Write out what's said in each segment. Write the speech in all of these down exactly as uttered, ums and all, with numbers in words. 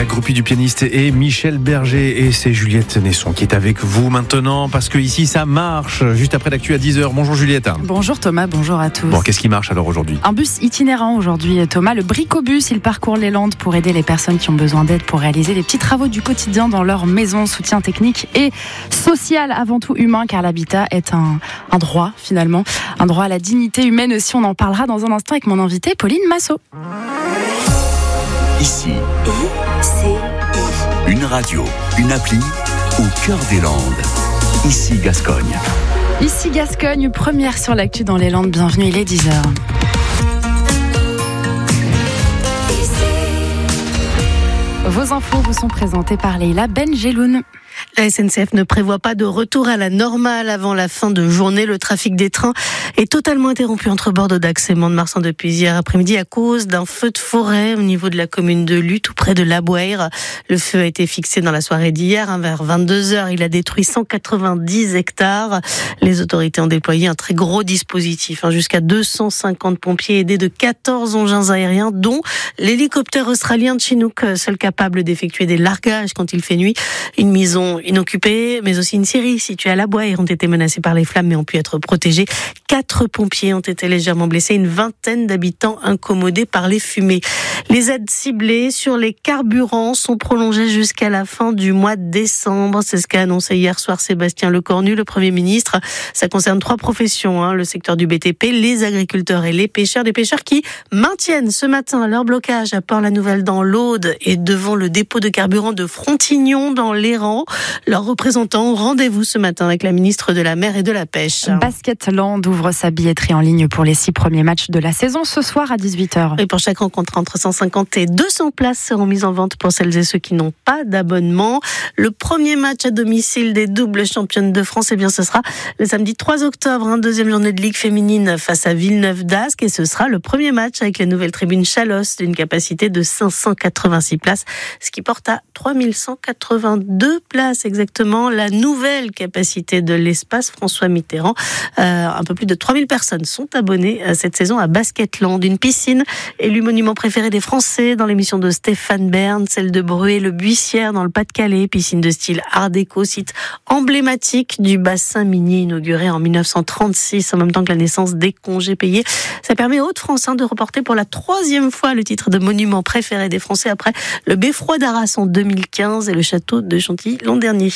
La groupie du pianiste est Michel Berger et c'est Juliette Nesson qui est avec vous maintenant parce que ici ça marche. Juste après l'actu à dix heures. Bonjour Juliette. Bonjour Thomas, bonjour à tous. Bon, qu'est-ce qui marche alors aujourd'hui ? Un bus itinérant aujourd'hui Thomas, le Bricobus, il parcourt les Landes pour aider les personnes qui ont besoin d'aide pour réaliser les petits travaux du quotidien dans leur maison. Soutien technique et social, avant tout humain, car l'habitat est un, un droit finalement, un droit à la dignité humaine aussi. On en parlera dans un instant avec mon invité Pauline Massot. Ici, une radio, une appli au cœur des Landes. Ici Gascogne. Ici Gascogne, première sur l'actu dans les Landes. Bienvenue, il est dix heures. Vos infos vous sont présentées par Leïla Benjeloun. La S N C F ne prévoit pas de retour à la normale avant la fin de journée. Le trafic des trains est totalement interrompu entre Bordeaux-Dax et Mont-de-Marsan depuis hier après-midi à cause d'un feu de forêt au niveau de la commune de Luz, tout près de l'Abouaire. Le feu a été fixé dans la soirée d'hier, hein, vers vingt-deux heures. Il a détruit cent quatre-vingt-dix hectares. Les autorités ont déployé un très gros dispositif, hein, jusqu'à deux cent cinquante pompiers aidés de quatorze engins aériens, dont l'hélicoptère australien de Chinook, seul capable d'effectuer des largages quand il fait nuit. Une maison inoccupée, mais aussi une scierie située à l'Abouaire ont été menacés par les flammes mais ont pu être protégés. Quatre pompiers ont été légèrement blessés, une vingtaine d'habitants incommodés par les fumées. Les aides ciblées sur les carburants sont prolongées jusqu'à la fin du mois de décembre. C'est ce qu'a annoncé hier soir Sébastien Lecornu, le Premier ministre. Ça concerne trois professions, hein, le secteur du B T P, les agriculteurs et les pêcheurs. Des pêcheurs qui maintiennent ce matin leur blocage à Port-la-Nouvelle dans l'Aude et devant le dépôt de carburant de Frontignon dans l'Héran. Leurs représentants ont rendez-vous ce matin avec la ministre de la Mer et de la Pêche. Basketland ouvre sa billetterie en ligne pour les six premiers matchs de la saison ce soir à dix-huit heures. Et pour chaque rencontre, entre cent cinquante et deux cents places seront mises en vente pour celles et ceux qui n'ont pas d'abonnement. Le premier match à domicile des doubles championnes de France, eh bien, ce sera le samedi trois octobre, hein, deuxième journée de Ligue féminine face à Villeneuve d'Ascq. Et ce sera le premier match avec les nouvelles tribunes Chalosse d'une capacité de cinq cent quatre-vingt-six places, ce qui porte à trois mille cent quatre-vingt-deux places exactement. La nouvelle capacité de l'espace François Mitterrand. Euh, un peu plus de trois mille personnes sont abonnées à cette saison à Basketland. Une piscine élue monument préféré des Français dans l'émission de Stéphane Bern, celle de Bruay-le-Buissière dans le Pas-de-Calais. Piscine de style art déco, site emblématique du bassin minier inauguré en mille neuf cent trente-six, en même temps que la naissance des congés payés. Ça permet aux Hauts-de-France hein, de reporter pour la troisième fois le titre de monument préféré des Français après le Beffroi d'Arras en deux mille quinze et le château de Chantilly l'an dernier.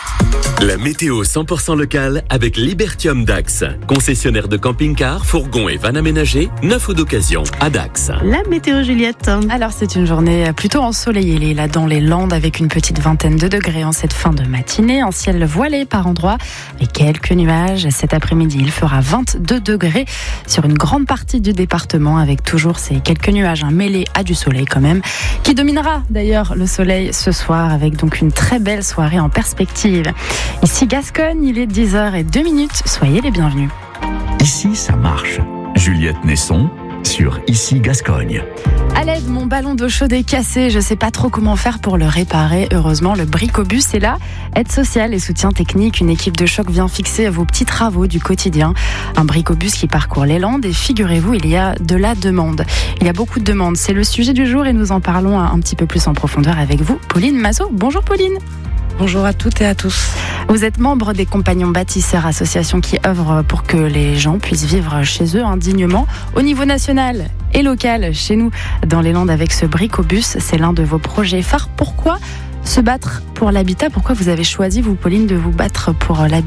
La météo cent pour cent locale avec Libertium Dax. Concessionnaire de camping-cars, fourgons et vannes aménagées, neuf ou d'occasion à Dax. La météo, Juliette. Alors c'est une journée plutôt ensoleillée là dans les Landes avec une petite vingtaine de degrés en cette fin de matinée. Un ciel voilé par endroits et quelques nuages. Cet après-midi, il fera vingt-deux degrés sur une grande partie du département avec toujours ces quelques nuages hein, mêlés à du soleil quand même, qui dominera d'ailleurs le soleil ce soir avec donc une très belle soirée en perspective. Ici Gascogne, il est dix heures zéro deux minutes. Soyez les bienvenus. Ici, ça marche. Juliette Nesson sur Ici Gascogne. À l'aide, mon ballon d'eau chaude est cassé. Je ne sais pas trop comment faire pour le réparer. Heureusement, le Bricobus est là. Aide sociale et soutien technique. Une équipe de choc vient fixer vos petits travaux du quotidien. Un Bricobus qui parcourt les Landes. Et figurez-vous, il y a de la demande. Il y a beaucoup de demandes. C'est le sujet du jour et nous en parlons un petit peu plus en profondeur avec vous, Pauline Massot. Bonjour Pauline. Bonjour à toutes et à tous. Vous êtes membre des Compagnons Bâtisseurs, association qui œuvre pour que les gens puissent vivre chez eux indignement. Au niveau national et local, chez nous, dans les Landes, avec ce Bricobus, c'est l'un de vos projets phares. Pourquoi se battre pour l'habitat ? Pourquoi vous avez choisi, vous, Pauline, de vous battre pour l'habitat ?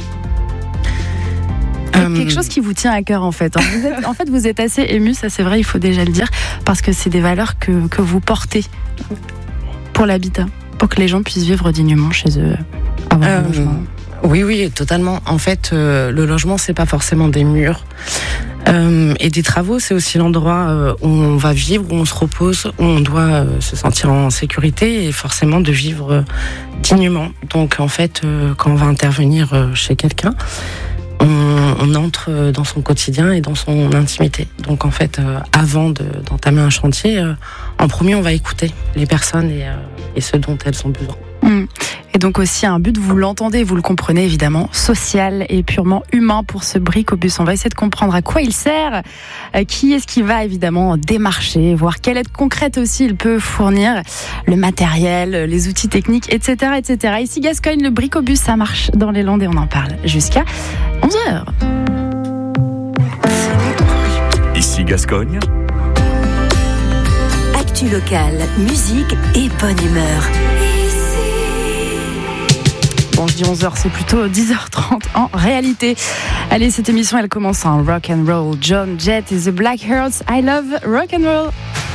Euh... Quelque chose qui vous tient à cœur, en fait. Vous êtes, en fait, vous êtes assez ému, ça c'est vrai, il faut déjà le dire, parce que c'est des valeurs que, que vous portez pour l'habitat. Pour que les gens puissent vivre dignement chez eux, avoir euh, un logement. Oui, oui, totalement. En fait, euh, le logement, c'est pas forcément des murs. Euh, et des travaux, c'est aussi l'endroit euh, où on va vivre, où on se repose, où on doit euh, se sentir en sécurité et forcément de vivre euh, dignement. Donc, en fait, euh, quand on va intervenir euh, chez quelqu'un, on, on entre dans son quotidien et dans son intimité. Donc, en fait, euh, avant de, d'entamer un chantier, euh, en premier, on va écouter les personnes et, euh, et ce dont elles ont besoin. Mmh. Et donc aussi un but, vous l'entendez, vous le comprenez évidemment, social et purement humain pour ce bricobus. On va essayer de comprendre à quoi il sert, qui est-ce qui va évidemment démarcher, voir quelle aide concrète aussi il peut fournir, le matériel, les outils techniques, et cetera, et cetera. Ici Gascogne, le bricobus, ça marche dans les Landes et on en parle jusqu'à onze heures. Ici Gascogne. Actu locale, musique et bonne humeur. Bon, je dis onze heures, c'est plutôt dix heures trente en réalité. Allez, cette émission, elle commence en rock and roll. John Jett et The Black Hearts. I love rock and roll.